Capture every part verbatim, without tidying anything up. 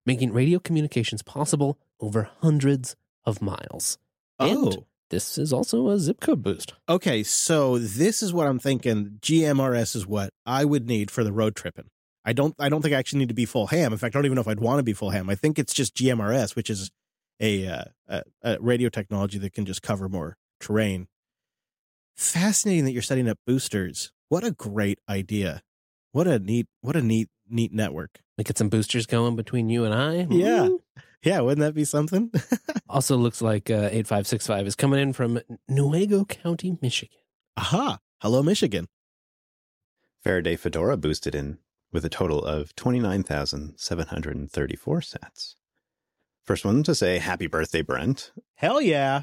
making radio communications possible over hundreds of miles. Oh. And this is also a zip code boost. Okay, so this is what I'm thinking. G M R S is what I would need for the road tripping. I don't I don't think I actually need to be full ham. In fact, I don't even know if I'd want to be full ham. I think it's just G M R S, which is a, uh, a, a radio technology that can just cover more terrain. Fascinating that you're setting up boosters. What a great idea. What a neat, what a neat, neat network. We get some boosters going between you and I. Yeah. Ooh. Yeah, wouldn't that be something? Also looks like uh, eight five six five is coming in from Newaygo County, Michigan. Aha. Hello, Michigan. Faraday Fedora boosted in with a total of twenty-nine thousand seven hundred thirty-four sats. First one to say happy birthday, Brent. Hell yeah.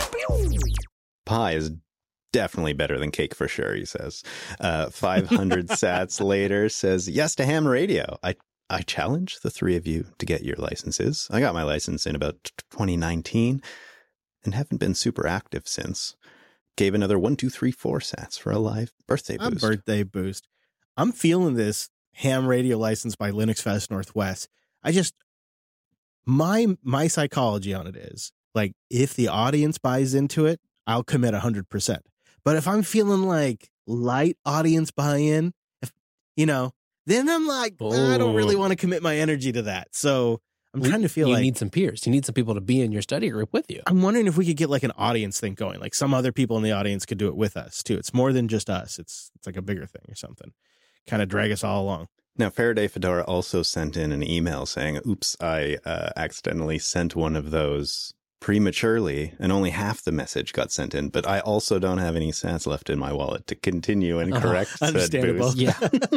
Pie is definitely better than cake for sure, he says. Uh, five hundred sats later says yes to ham radio. I I challenge the three of you to get your licenses. I got my license in about twenty nineteen and haven't been super active since. Gave another one, two, three, four sats for a live birthday boost. A birthday boost. I'm feeling this ham radio license by Linux Fest Northwest. I just, my my psychology on it is, like, if the audience buys into it, I'll commit one hundred percent. But if I'm feeling like light audience buy-in, if, you know, then I'm like, oh. I don't really want to commit my energy to that. So I'm trying to feel you like... You need some peers. You need some people to be in your study group with you. I'm wondering if we could get like an audience thing going. Like some other people in the audience could do it with us too. It's more than just us. It's it's like a bigger thing or something. Kind of drag us all along. Now, Faraday Fedora also sent in an email saying, oops, I uh, accidentally sent one of those prematurely and only half the message got sent in, but I also don't have any sats left in my wallet to continue and correct uh, said boost. Yeah.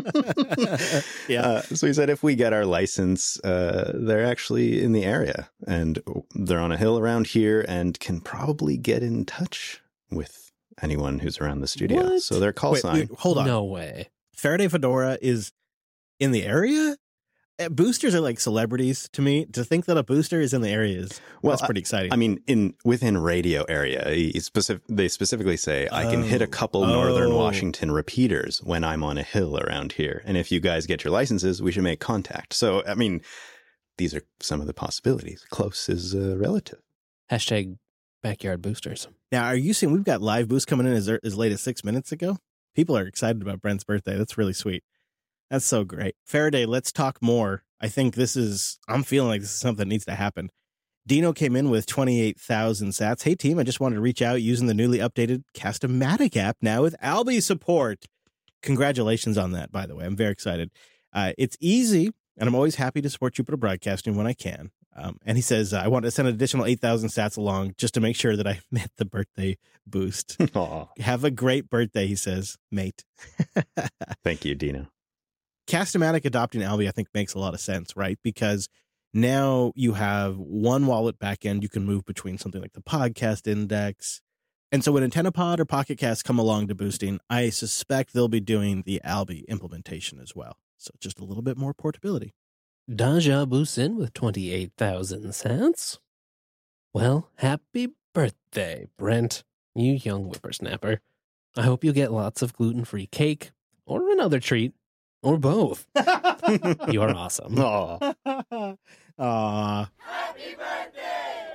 yeah. Uh, so he said if we get our license, uh, they're actually in the area and they're on a hill around here and can probably get in touch with anyone who's around the studio. What? So their call Wait, sign. wait, hold on. No way. Faraday Fedora is in the area? Boosters are like celebrities to me. To think that a booster is in the area is well, that's pretty exciting. I mean, in within radio area, he specific, they specifically say I can Oh. hit a couple Oh. Northern Washington repeaters when I'm on a hill around here. And if you guys get your licenses, we should make contact. So, I mean, these are some of the possibilities. Close is uh, relative. Hashtag backyard boosters. Now, are you seeing we've got live boost coming in as, as late as six minutes ago? People are excited about Brent's birthday. That's really sweet. That's so great. Faraday, let's talk more. I think this is, I'm feeling like this is something that needs to happen. Dino came in with twenty-eight thousand sats. Hey, team, I just wanted to reach out using the newly updated Cast-O-Matic app now with Alby support. Congratulations on that, by the way. I'm very excited. Uh, it's easy, and I'm always happy to support Jupiter Broadcasting when I can. Um, and he says, uh, I want to send an additional eight thousand sats along just to make sure that I met the birthday boost. Have a great birthday, he says, mate. Thank you, Dino. Cast-O-Matic adopting Alby, I think, makes a lot of sense, right? Because now you have one wallet backend. You can move between something like the podcast index. And so when AntennaPod or Pocket Cast come along to boosting, I suspect they'll be doing the Alby implementation as well. So just a little bit more portability. Daja boosts in with twenty-eight thousand sats. Well, happy birthday, Brent, you young whippersnapper. I hope you get lots of gluten-free cake or another treat. Or both. You're awesome. Aw. Aw. Happy birthday!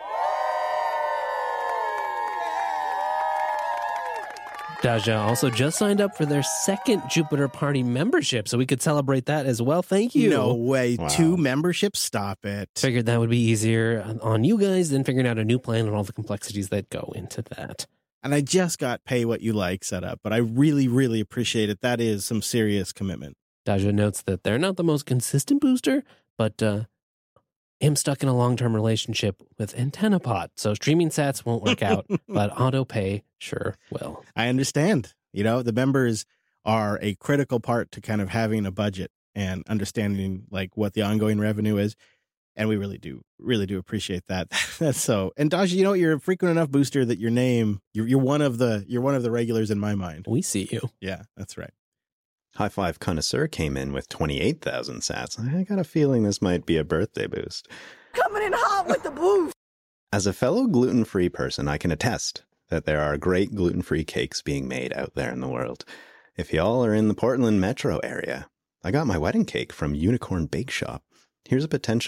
Daja also just signed up for their second Jupiter Party membership, so we could celebrate that as well. Thank you. No way. Wow. Two memberships? Stop it. Figured that would be easier on you guys than figuring out a new plan and all the complexities that go into that. And I just got pay what you like set up, but I really, really appreciate it. That is some serious commitment. Daja notes that they're not the most consistent booster, but uh, am stuck in a long-term relationship with AntennaPod, so streaming sats won't work out, but auto pay sure will. I understand. You know, the members are a critical part to kind of having a budget and understanding like what the ongoing revenue is. And we really do, really do appreciate that. That's so. And Daja, you know what? You're a frequent enough booster that your name, you're, you're one of the, you're one of the regulars in my mind. We see you. Yeah, that's right. High Five Connoisseur came in with twenty-eight thousand sats. I got a feeling this might be a birthday boost. Coming in hot with the boost. As a fellow gluten-free person, I can attest that there are great gluten-free cakes being made out there in the world. If y'all are in the Portland metro area, I got my wedding cake from Unicorn Bake Shop. Here's a potential